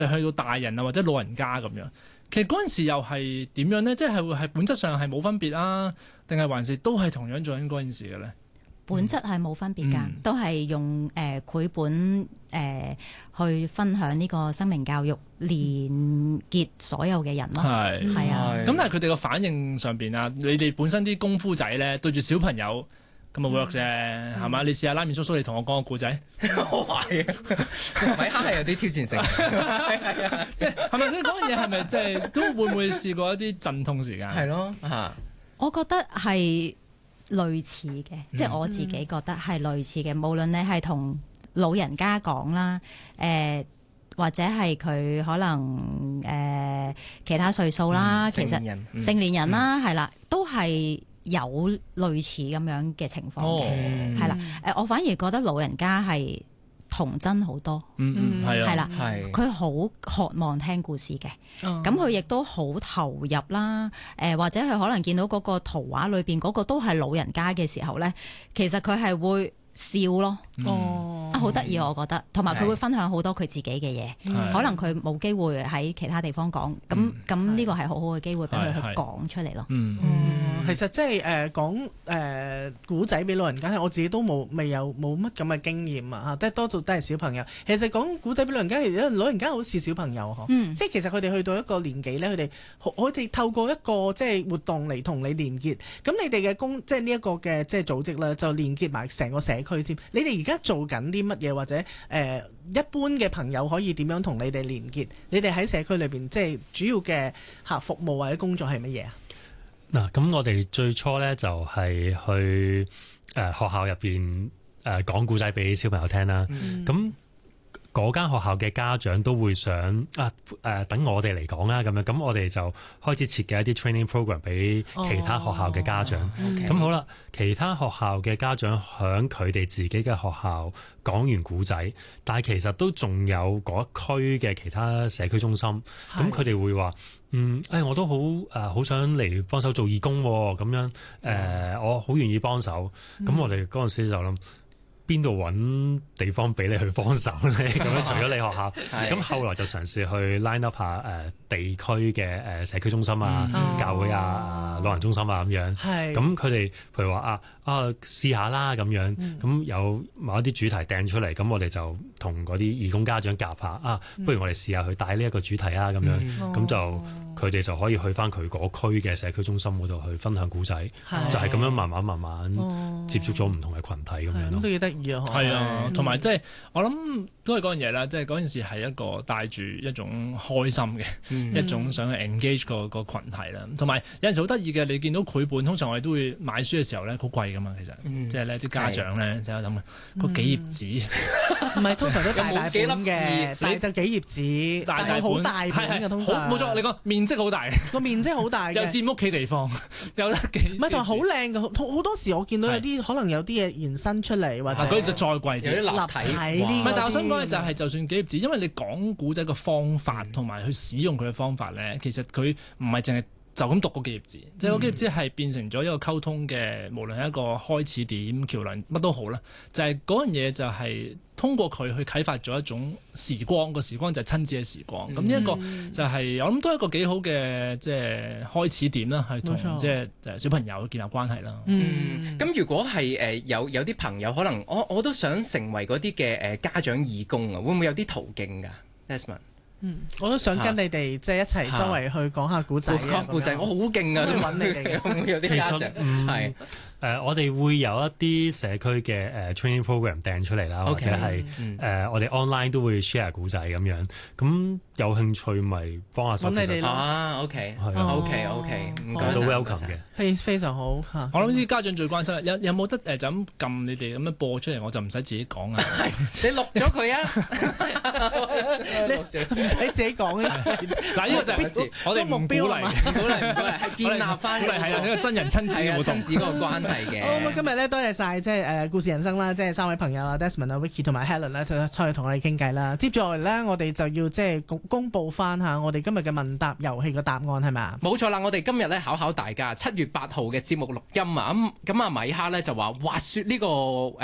去到大人啊或者老人家咁樣。其實嗰陣時又係點樣咧？即係會係本質上係冇分別啊，定係還是都係同樣做緊嗰件事嘅咧？ 本質係冇分別㗎，都係用繪本去分享呢個生命教育，連結所有嘅人咯。係啊。 咁但係佢哋個反應上邊啊，你哋本身啲功夫仔咧對住小朋友咁啊 work 啫，係嘛？你試下拉麵叔叔，你同我講個故仔。 好壞啊！米哈係有啲挑戰性。係啊， 即係係咪你講嘅嘢係咪即係都會唔會試過一啲陣痛時間？ 係咯嚇。 我覺得係類似嘅，即係我自己覺得係類似嘅。無論你係同老人家講啦，或者係佢可能其他歲數啦，其實成年人啦，係啦，都係有類似咁樣嘅情況嘅，係啦。我反而覺得老人家係童真好多，係啦，佢好渴望聽故事嘅，咁佢亦都好投入啦。或者佢可能見到嗰個圖畫裏邊嗰個都係老人家嘅時候咧，其實佢係會笑咯。好得意我覺得，同埋佢會分享好多佢自己嘅嘢，可能佢冇機會喺其他地方講，咁呢個係好好嘅機會俾佢去講出嚟咯。 其實即係講古仔俾老人家聽，我自己都冇乜咁嘅經驗啊，即係多數都係小朋友。其實講古仔俾老人家，其實老人家好似小朋友即係其實佢哋去到一個年紀咧，佢哋透過一個即係活動嚟同你連結。咁你哋嘅即係呢一個嘅即係組織咧，就連結埋成個社區添。你哋而家做緊啲乜嘢，或者一般嘅朋友可以點樣同你哋連結？你哋喺社區裏邊即係主要嘅服務或者工作係乜嘢啊？ 嗱，咁我哋最初咧就係去學校入邊講故仔俾小朋友聽啦。咁嗰間學校嘅家長都會想等我哋嚟講啦，咁樣咁我哋就開始設計一啲 training program 俾其他學校嘅家長。咁好啦，其他學校嘅家長響佢哋自己嘅學校講完故仔，但係其實都仲有嗰一區嘅其他社區中心，咁佢哋會話我都好想嚟幫手做義工喎，咁樣我好願意幫手。咁我哋嗰陣時就諗，邊度揾地方俾你去幫手咧？咁樣除咗你學校，咁後來就嘗試去 line up 下地區嘅社區中心啊、教會啊、老人中心啊咁樣。咁佢哋譬如話試下啦咁樣，咁有某一啲主題掟出嚟，咁我哋就同嗰啲義工家長夾下不如我哋試下去帶呢一個主題啊咁樣，咁就佢哋就可以去翻佢嗰區嘅社區中心嗰度去分享故仔，就係咁樣慢慢接觸咗唔同嘅群體咁樣咯。 都幾得意啊！ 係啊，同埋即係我諗都係嗰樣嘢啦，即係嗰件事係一個帶住一種開心嘅一種想去 engage 個群體啦。同埋有陣時好得意嘅，你見到繪本，通常我哋都會買書嘅時候咧好貴噶嘛，其實即係咧啲家長咧就喺度諗嗰幾頁紙， 唔係通常都大本嘅，大就幾頁紙，但係好大本嘅通常。 冇錯，你講面積好大， 個面積好大嘅， 又佔屋企地方，有得幾。 唔係同埋好靚嘅，好多時我見到有啲可能有啲嘢延伸出嚟，或者嗰啲就再貴啲， 有啲立體。 唔係，但係我想講嘅就係，就算幾頁紙，因為你講古仔嘅方法同埋去使用佢嘅方法咧，其實佢唔係淨係就咁讀嗰幾頁紙，即係嗰幾頁紙係變成咗一個溝通嘅，無論係一個開始點、橋梁乜都好啦，就係嗰樣嘢就係通過佢去啟發咗一種時光，個時光就係親子嘅時光。咁呢一個就係我諗都係一個幾好嘅即係開始點啦，係同即係小朋友建立關係啦。 咁如果係有啲朋友可能我都想成為嗰啲嘅家長義工啊，會唔會有啲途徑㗎 Desmond？ 我都想跟你哋即係一齊周圍去講下古仔。 講古仔，我好勁啊！ 揾你哋嘅， 會唔會有啲家長係？ 我哋會有一啲社區嘅training program 掟出嚟啦，或者係我哋 online 都會 share 故仔咁樣，咁有興趣咪幫下手。 揾你哋啦。OK，唔該， 都 welcome 嘅， 非常好。 我諗啲家長最關心有冇得就咁撳你哋咁樣播出嚟，我就唔使自己講啊。 你錄咗佢啊？ 唔使自己講嘅。 嗱，呢個就係我哋唔鼓勵， 係建立翻係啦，呢個真人親子嘅活動， 親子嗰個關係嘅。 好，今日咧多謝晒即係故事人生啦，即係三位朋友啊 Desmond 啊 Vicky 同埋 Helen 咧出去同我哋傾偈啦。接住落嚟咧，我哋就要即係公佈翻下我哋今日嘅問答遊戲嘅答案係咪啊？ 冇錯啦，我哋今日咧考大家7月8號嘅節目錄音啊，咁米哈咧就話滑雪呢個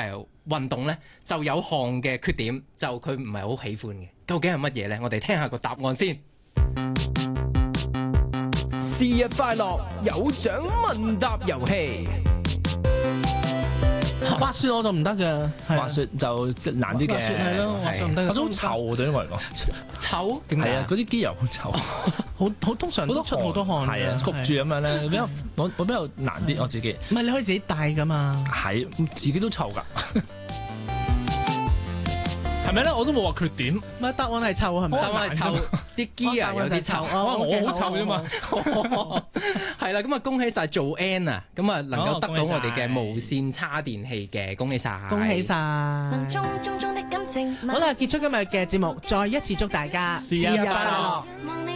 運動呢，就有項嘅缺點，就佢唔係好喜歡嘅。究竟係乜嘢呢？我哋聽下個答案先。 是日快樂有獎問答遊戲。 滑雪我就唔得嘅， 滑雪就難啲嘅。 滑雪係咯，滑雪唔得嘅。 滑雪好臭對於我嚟講， 臭點解係啊？嗰啲機油好臭， 好通常都出好多汗， 係啊，焗住咁樣咧，我比較難啲我自己。 唔係你可以自己帶噶嘛？ 係自己都臭㗎。係咪咧？我都冇話缺點。 唔係答案係臭係咪？ 答案係臭，啲 gear 有啲臭。 我好臭啫嘛。 係啦，咁啊恭喜晒Joanne啊！咁啊能夠得到我哋嘅無線叉電器嘅，恭喜晒！ 恭喜晒！好啦，結束今日嘅節目，再一次祝大家是日快樂。